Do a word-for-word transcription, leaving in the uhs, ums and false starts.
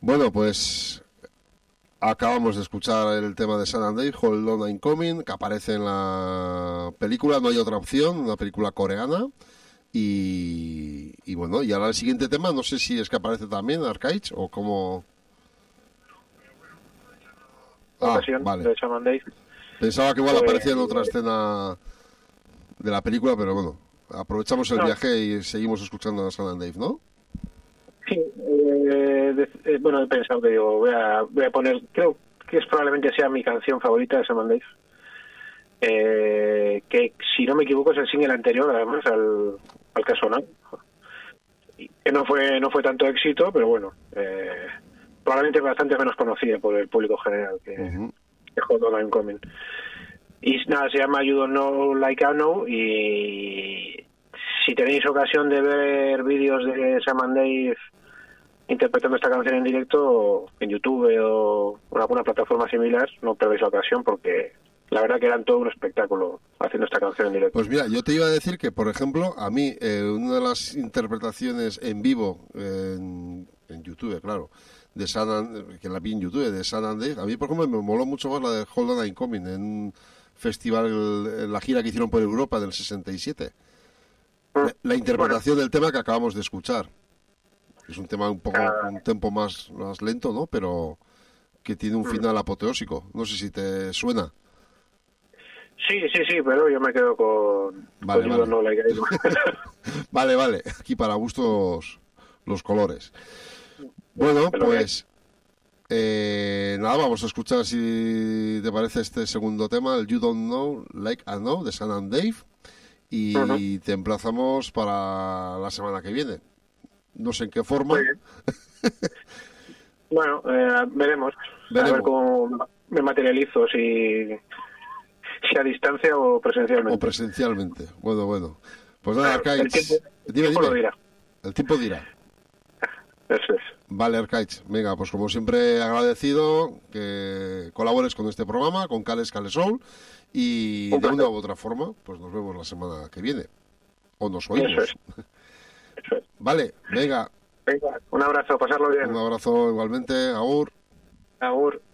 Bueno, pues acabamos de escuchar el tema de San Andreas, Hold On I'm Coming, que aparece en la película. No hay otra opción, una película coreana. Y, y bueno, y ahora el siguiente tema, no sé si es que aparece también Arcade o como... Ah, vale. De Sam and Dave. Pensaba que igual Pues, aparecía en otra escena de la película, pero bueno, aprovechamos el no. viaje y seguimos escuchando a San Andreas, ¿no? Sí, eh, de, eh, bueno, he pensado que digo, voy a, voy a poner, creo que es probablemente sea mi canción favorita de Sam and Dave. Eh, que si no me equivoco es el single anterior, además, al, al que ha sonado. Que no fue, no fue tanto éxito, pero bueno, eh, probablemente bastante menos conocida por el público general que, uh-huh. que Hold On I'm Coming. Y nada, se llama You Don't Know Like I Know, y si tenéis ocasión de ver vídeos de Sam and Dave interpretando esta canción en directo en YouTube o en alguna plataforma similar, no perdéis la ocasión porque la verdad que eran todo un espectáculo haciendo esta canción en directo. Pues mira, yo te iba a decir que, por ejemplo, a mí eh, una de las interpretaciones en vivo eh, en, en YouTube, claro, de San And, que la vi en YouTube, de San Andreas, a mí por ejemplo me moló mucho más la de Hold On I'm Coming en un festival, en la gira que hicieron por Europa del sesenta y siete. La, la interpretación bueno. del tema que acabamos de escuchar. Es un tema un poco, ah. un tempo más, más lento, ¿no? Pero que tiene un final apoteósico. No sé si te suena. Sí, sí, sí, pero yo me quedo con... Vale, con vale. No like vale, vale. Aquí para gustos los colores. Bueno, pues... Eh, nada, vamos a escuchar, si te parece, este segundo tema, el You Don't Know Like I Know, de San and Dave. Y uh-huh. te emplazamos para la semana que viene. No sé en qué forma. Bueno, eh, veremos. veremos. A ver cómo me materializo, si, si a distancia o presencialmente. O presencialmente. Bueno, bueno. Pues nada, claro, Arcaiz. El tiempo, el dime, tiempo dime. lo dirá. El tiempo dirá. Eso es. Vale, Arcaiz. Venga, pues como siempre agradecido que colabores con este programa, con Cales Calesol. Y de una u otra forma, pues nos vemos la semana que viene. O nos oímos. Eso es. Eso es. Vale, venga. Venga, un abrazo, pasarlo bien. Un abrazo igualmente, agur. Agur.